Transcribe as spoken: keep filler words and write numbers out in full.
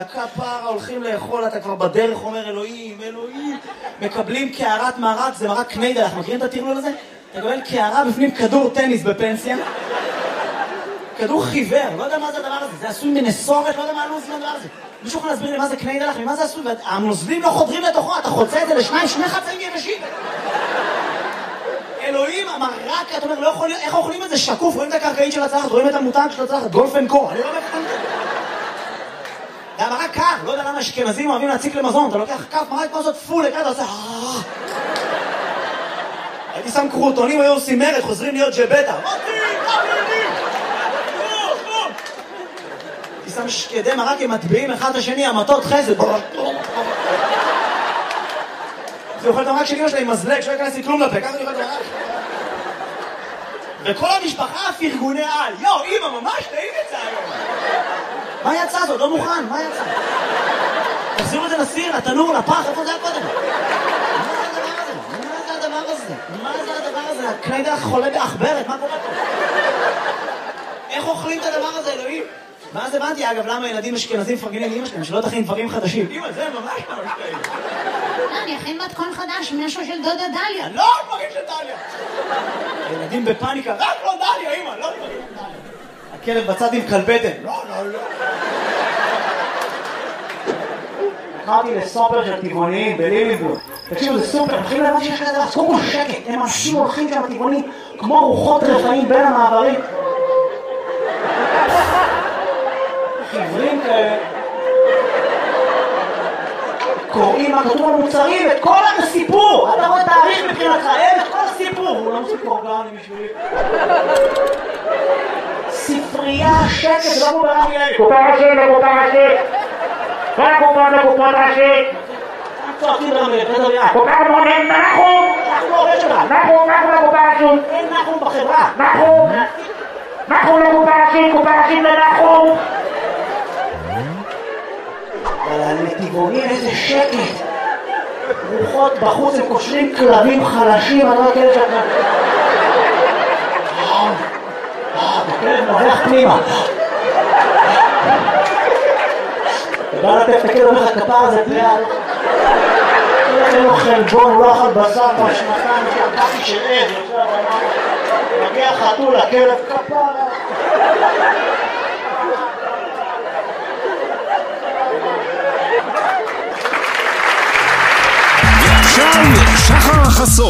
הכפרה הולכים לאכול, אתה כבר בדרך אומר אלוהים, אלוהים, מקבלים קערת מרק, זה מרק קניידל, אנחנו מכירים את הטרלול הזה? אתה מקבל קערה בפנים כדור טניס בפנסיה, כדור חיוור, לא יודע מה זה הדבר הזה, זה עשוי מנסורת, לא יודע מה הלוז לדבר הזה. מישהו יכול להסביר לי מה זה קניידל, ממה זה עשוי, והנוזלים לא חודרים לתוכו, אתה חוצה את זה לשניים, שני חצאים יבשים. אלוהים, המרק, אתה אומר, לא יכול, איך אוכלים את זה שקוף, רואים את הקרקעית של הצלחת, רואים את המותג של הצלחת, גולף אנד קו, אני לא מבין. זה המרק קר, לא יודע למה אשכנזים אוהבים להציק למזון, אתה לוקח כף מרק כמו זאת פול, אתה עושה הייתי שם קרוטונים, היו עושים מרד, חוזרים להיות ג'בטה. הייתי שם שקדי מרק, הם מטביעים אחד לשני, המטות חסד. זה אוכל את המרק של אמא שלה עם מזלג, שלא ייכנס לי כלום לפה, ככה אני אוכל את המרק. וכל המשפחה אף ארגוני על, יו, אמא, ממש טעים את זה היום. מה יצא זאת? לא מוכן, מה יצא? תחזירו את זה לסיר, לתנור, לפח, איפה זה היה קודם? מה זה הדבר הזה? מה זה הדבר הזה? הקניידל חולה באחברת, מה קורה פה? איך אוכלים את הדבר הזה, אלוהים? ואז הבנתי, אגב, למה ילדים אשכנזים מפרגנים לאמא שלהם, שלא תכין דברים חדשים. אמא, זה ממש ממש טעים. אני אכין מתכון חדש, משהו של דודה דליה. לא דברים של דליה. ילדים בפאניקה, רק לא דליה, אמא, לא דברים של דליה. הכלב בצד עם כלבטן. לא, לא, לא. קראתי לסופר של טבעוניים בליליבורג. תקשיבו, זה סופר, מתחילים להבין שיש כזה, אז קודם כל שקט, הם אנשים הולכים שם טבעוניים כמו רוחות רפאים בין המעברים. חיוורים כאלה. קוראים מה כתוב במוצרים, את כל הסיפור. אתה רואה תאריך מבחינתך, אין את כל הסיפור. הוא לא מספיק אורגני בשבילי. ספרייה, שקט, זה לא כמו ברמי אלי. קופה ראשית לקופה ראשית. כל הקופה לקופה ראשית. צועקים ברמי אלי, תדבר. קופה מונים, נחום. נחום עובד שלך. נחום, נחום לקופה ראשית. אין נחום בחברה. נחום. נחום לקופה ראשית, קופה ראשית לנחום. אבל לטבעונים איזה שקט. רוחות בחוץ, הם קושרים כלבים חלשים, אני לא יודע שאתה... הכלב מובח פנימה. אתה בא לתת את הכלב, אומר לך כפר הזה פליאל. אין לו חלבון, הוא לא אכל בשר כבר שנתיים, שעקתי של עד, מגיע חתול, הכלב כפר. ועכשיו שחר החסון.